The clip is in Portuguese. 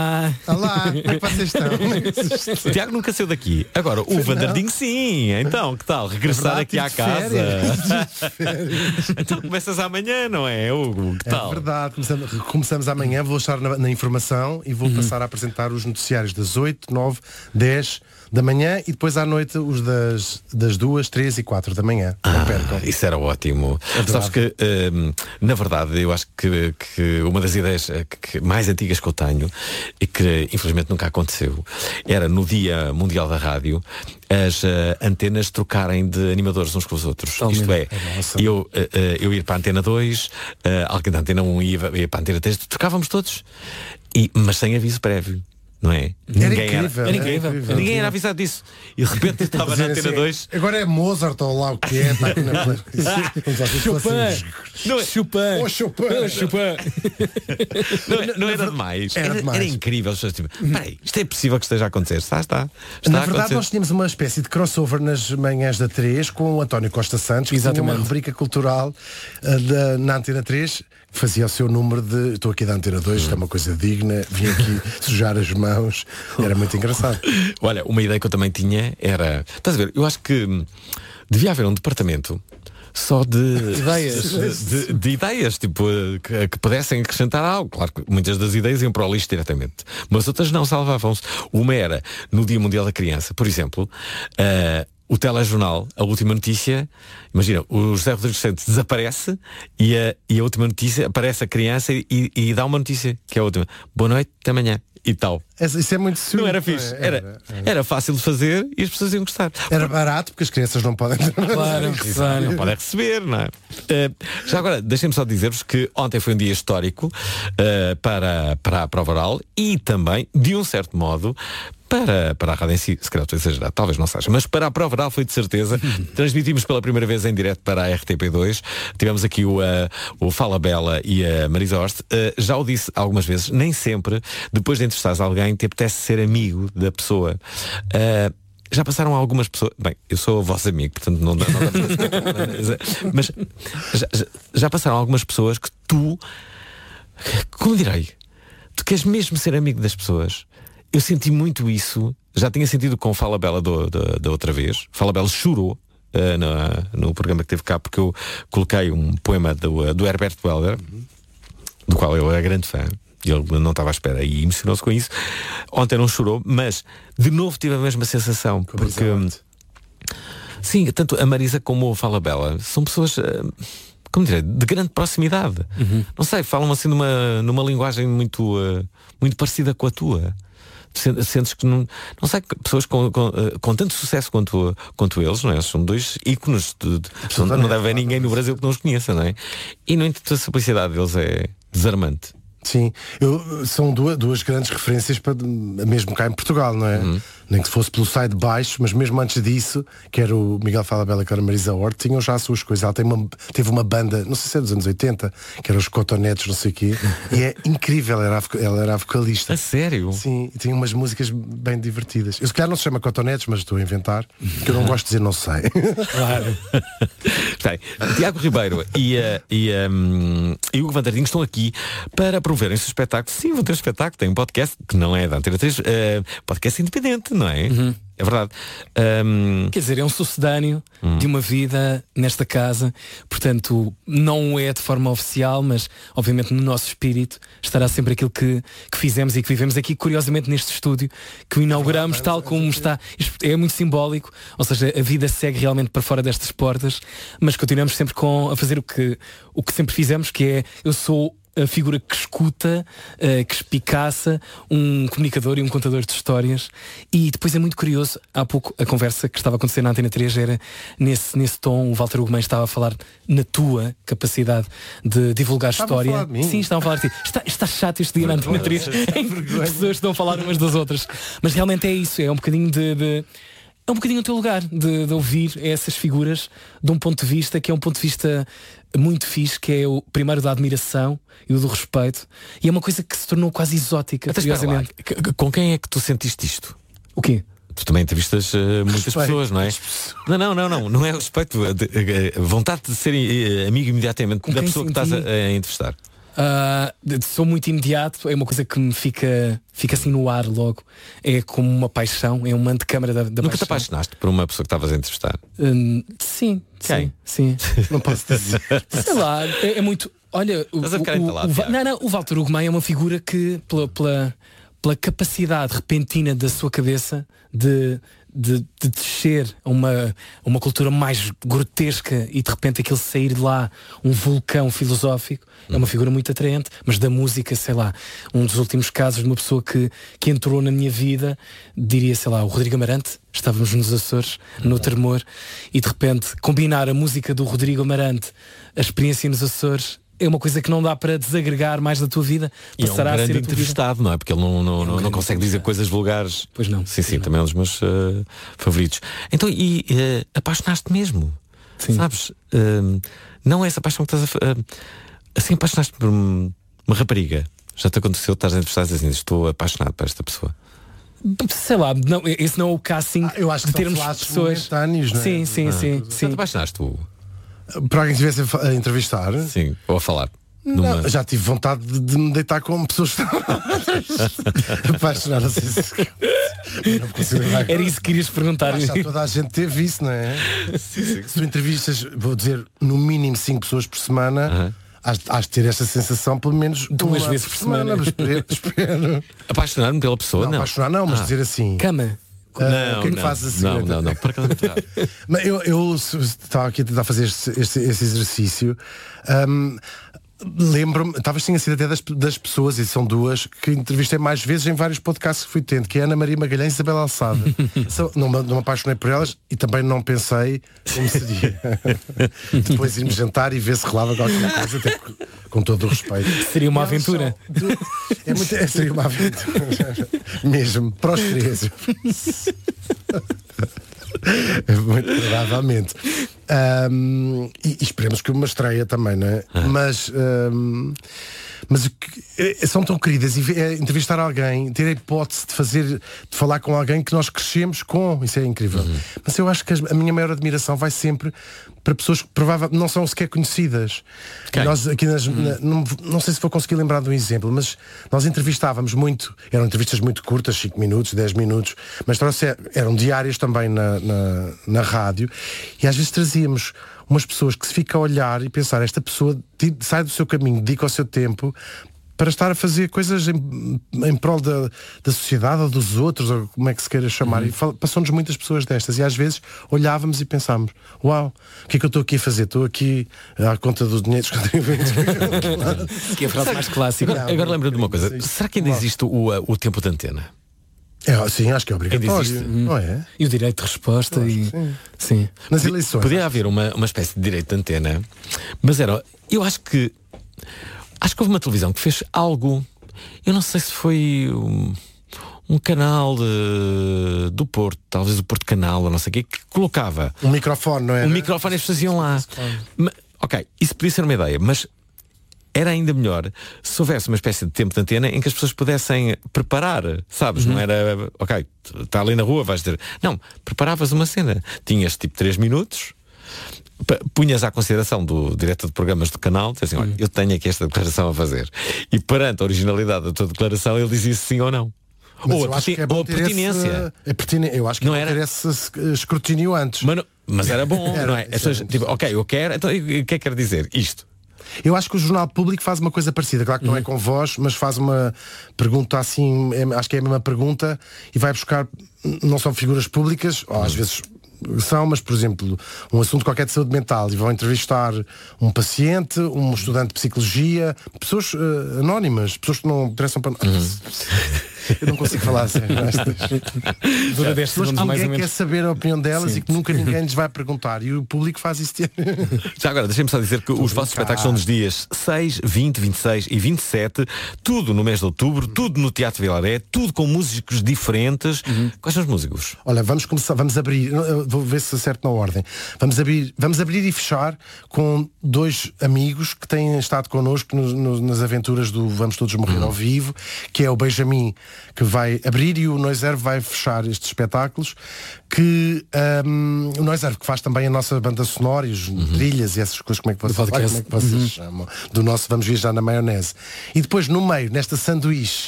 Olá, como é que vocês estão? O Tiago nunca saiu daqui. Agora, o Vanderding sim. Então, que tal? Regressar aqui à casa. Então começas amanhã, não é, Hugo? Que tal? É verdade, começamos amanhã. Vou estar na informação e vou passar a apresentar os noticiários das 8, 9, 10 da manhã e depois à noite os das 2, 3 e 4 da manhã. Não percam. Isso era ótimo. Sabes que, na verdade, eu acho que uma das ideias mais antigas que eu tenho e que infelizmente nunca aconteceu era no Dia Mundial da Rádio as antenas trocarem de animadores uns com os outros. Isto é, eu ir para a Antena 2, alguém da Antena 1 ia para a Antena 3, trocávamos todos, mas sem aviso prévio. Não é? Ninguém era avisado disso. E de repente estava na Antena 2. Agora é Mozart ou lá o que é. Está aqui na Chopin. Não era demais. Era incrível. Tipo, peraí, isto é possível que esteja a acontecer. Está na verdade, nós tínhamos uma espécie de crossover nas manhãs da 3 com o António Costa Santos, que tinha uma rubrica cultural na Antena 3. Fazia o seu número de estou aqui da Antena 2, isto é uma coisa digna, vim aqui sujar as mãos, era muito engraçado. Olha, uma ideia que eu também tinha era, estás a ver, eu acho que devia haver um departamento só de ideias, tipo, que pudessem acrescentar algo. Claro que muitas das ideias iam para o lixo diretamente, mas outras não, salvavam-se. Uma era, no Dia Mundial da Criança, por exemplo, o telejornal, a última notícia, imagina, o José Rodrigues Santos desaparece e a última notícia, aparece a criança e dá uma notícia, que é a última. Boa noite, até amanhã. E tal. Isso é muito não era fixe. Era fácil de fazer e as pessoas iam gostar. Era barato porque as crianças não podem não podem receber, não é? Já agora, deixem-me só dizer-vos que ontem foi um dia histórico para a prova oral e também, de um certo modo, para a rádio em si, se calhar estou a exagerar, talvez não seja, mas para a prova oral foi de certeza. Transmitimos pela primeira vez em direto para a RTP2. Tivemos aqui o Fala Bela e a Marisa Hort. Já o disse algumas vezes, nem sempre, depois de entrevistares alguém, te apetece ser amigo da pessoa. Já passaram algumas pessoas. Bem, eu sou o vosso amigo, portanto não dá mas já passaram algumas pessoas que tu, como direi, tu queres mesmo ser amigo das pessoas. Eu senti muito isso. Já tinha sentido com Fala Bela da outra vez. Fala Bela chorou no programa que teve cá, porque eu coloquei um poema do Herbert Welder, do qual eu era grande fã. Ele não estava à espera e emocionou-se com isso. Ontem não chorou, mas de novo tive a mesma sensação. Porque sim, tanto a Marisa como o Fala Bela são pessoas, como direi, de grande proximidade. Não sei, falam assim numa linguagem muito parecida com a tua. Sentes que não sei, pessoas com tanto sucesso quanto eles, não é? São dois ícones não deve haver ninguém no Brasil que não os conheça, não é? E no entanto a simplicidade deles é desarmante. Sim, são duas grandes referências para, mesmo cá em Portugal, não é? Nem que fosse pelo side baixo, mas mesmo antes disso, quer o Miguel Fala Bela, quer a Marisa Hort, tinham já as suas coisas. Ela teve uma banda, não sei se é dos anos 80, que era os Cotonetes, não sei o quê, e é incrível, ela era a vocalista. A sério? Sim, e tinha umas músicas bem divertidas. Eu se calhar não se chama Cotonetes, mas estou a inventar, porque eu não gosto de dizer não sei. Claro. Bem, Tiago Ribeiro e o Hugo Vanderding estão aqui para promoverem esse espetáculo. Sim, vão ter um espetáculo, tem um podcast que não é da Antena 3, podcast independente, não é? É verdade. Quer dizer, é um sucedâneo de uma vida nesta casa. Portanto, não é de forma oficial, mas obviamente no nosso espírito estará sempre aquilo que fizemos e que vivemos aqui, curiosamente, neste estúdio que o inauguramos tal como está. Isto é muito simbólico, ou seja, a vida segue realmente para fora destas portas, mas continuamos sempre a fazer o que sempre fizemos, que é, eu sou a figura que escuta, que espicaça, um comunicador e um contador de histórias. E depois é muito curioso, há pouco a conversa que estava a acontecer na Antena 3 era nesse tom. O Walter Ugumem estava a falar na tua capacidade de divulgar história. Sim, estava a falar de ti. Está chato este dia na Antena 3 em que as pessoas estão a falar umas das outras. Mas realmente é isso, é um bocadinho é um bocadinho o teu lugar de ouvir essas figuras de um ponto de vista que é um ponto de vista muito fixe, que é o primeiro da admiração e o do respeito, e é uma coisa que se tornou quase exótica. Curiosamente. Com quem é que tu sentiste isto? O quê? Tu também entrevistas muitas pessoas, não é? Não é o respeito, a vontade de ser amigo imediatamente da pessoa que estás a entrevistar. Sou muito imediato, é uma coisa que me fica assim no ar logo. É como uma paixão, é um antecâmara da Nunca paixão. te apaixonaste por uma pessoa que estavas a entrevistar? Sim, Quem? sim. Não posso dizer. Sei lá, é muito. Olha, Estás a ficar entalado, Tiago. o Walter Ugumem é uma figura que, pela capacidade repentina da sua cabeça de descer a uma cultura mais grotesca e de repente aquilo sair de lá um vulcão filosófico, é uma figura muito atraente, mas da música, sei lá, um dos últimos casos de uma pessoa que entrou na minha vida, diria, sei lá, o Rodrigo Amarante. Estávamos nos Açores, no Tremor, e de repente combinar a música do Rodrigo Amarante, a experiência nos Açores, é uma coisa que não dá para desagregar mais da tua vida. E é um Passará a grande ser a tua vida. entrevistado, não é? Porque ele não consegue dizer coisas vulgares. Pois não. Sim, também é um dos meus favoritos. Então, apaixonaste mesmo? Sim. Sabes? Não é essa paixão que estás assim, apaixonaste por uma rapariga. Já te aconteceu, estás a entrevistar assim, estou apaixonado por esta pessoa. Sei lá, não, esse não é o casting Eu acho que de termos são flashes pessoas. momentâneos, não é? Sim. Já te apaixonaste tu? Para alguém que estivesse a entrevistar, Sim, ou a falar. não, já tive vontade de me deitar com pessoas que estão apaixonar, não sei se não consigo lembrar. Era isso que querias perguntar. Já toda a gente teve isso, não é? Se tu entrevistas, vou dizer, no mínimo 5 pessoas por semana, has de ter esta sensação pelo menos 2 vezes por semana. Espero. Apaixonar-me pela pessoa? Não, apaixonar não, mas dizer assim. Cama. O que é que fazes assim? Não, para cada Mas eu estava aqui a tentar fazer esse exercício. Lembro-me, talvez tenha sido até das pessoas, e são duas, que entrevistei mais vezes em vários podcasts que fui tendo, que é a Ana Maria Magalhães e Isabela Alçada. Não me apaixonei por elas e também não pensei como seria. Depois irmos jantar e ver se rolava qualquer coisa, até com todo o respeito. Seria uma aventura. Seria uma aventura. Mesmo, para os 3. Muito provavelmente. E esperemos que uma estreia também, não é? Mas são tão queridas, e entrevistar alguém, ter a hipótese de falar com alguém que nós crescemos com, isso é incrível. Mas eu acho que a minha maior admiração vai sempre para pessoas que provavelmente não são sequer conhecidas. Nós aqui não sei se vou conseguir lembrar de um exemplo, mas nós entrevistávamos muito, eram entrevistas muito curtas, 5 minutos, 10 minutos, mas eram diárias também na rádio, e às vezes trazíamos umas pessoas que se fica a olhar e pensar, esta pessoa sai do seu caminho, dedica o seu tempo para estar a fazer coisas em prol da sociedade ou dos outros, ou como é que se queira chamar. E passam-nos muitas pessoas destas, e às vezes olhávamos e pensámos, uau, o que é que eu estou aqui a fazer? Estou aqui à conta do dinheiro dos contribuintes. Que é a frase mais clássica. Agora lembro de uma coisa, será que ainda existe o tempo de antena? Sim, acho que é obrigatório, não é? E o direito de resposta. Sim. Nas eleições. Podia haver uma espécie de direito de antena, mas eu acho que houve uma televisão que fez algo, eu não sei se foi um canal do Porto, talvez o Porto Canal, ou não sei o quê, que colocava um microfone, não é? Um microfone, as pessoas iam lá. Ok, isso podia ser uma ideia, mas era ainda melhor se houvesse uma espécie de tempo de antena em que as pessoas pudessem preparar, sabes? Não era, ok, está ali na rua, vais dizer. Não, preparavas uma cena. Tinhas tipo 3 minutos, punhas à consideração do diretor de programas do canal, dizia assim, olha, eu tenho aqui esta declaração a fazer. E perante a originalidade da tua declaração, ele dizia sim ou não. Ou a pertinência. Eu acho que não era ter esse escrutínio antes. Mas era bom, não é? Tipo, ok, eu quero, então o que é que quer dizer? Isto. Eu acho que o Jornal Público faz uma coisa parecida. Claro que não é com voz, mas faz uma pergunta assim, acho que é a mesma pergunta, e vai buscar, não são figuras públicas, ou às vezes são, mas por exemplo, um assunto qualquer de saúde mental, e vão entrevistar um paciente, um estudante de psicologia, pessoas anónimas, pessoas que não interessam para... Eu não consigo falar assim. Dura 10 segundos, mais ou alguém menos. quer saber a opinião delas e que nunca ninguém lhes vai perguntar. E o público faz isso. Já agora, deixem-me só dizer que os vossos espetáculos são nos dias 6, 20, 26 e 27, tudo no mês de outubro, tudo no Teatro Vilaré, tudo com músicos diferentes. Quais são os músicos? Olha, vamos começar, vamos abrir, vou ver se acerto na ordem. Vamos abrir e fechar com 2 amigos que têm estado connosco nas aventuras do Vamos Todos Morrer ao Vivo, que é o Benjamin que vai abrir e o Noiserve vai fechar estes espetáculos, que o Noiserve que faz também a nossa banda sonora e os trilhas e essas coisas, como é que vocês chamam? Do nosso Vamos Viajar na Maionese. E depois no meio, nesta sanduíche,